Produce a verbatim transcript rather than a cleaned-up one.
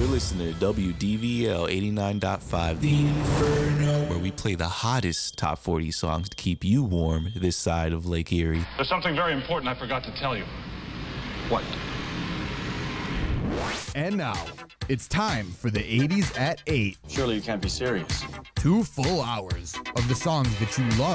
You're listening to W D V L eighty-nine point five, The Inferno, where we play the hottest top forty songs to keep you warm this side of Lake Erie. There's something very important I forgot to tell you. What? And now, it's time for the eighties at eight. Surely you can't be serious. Two full hours of the songs that you love.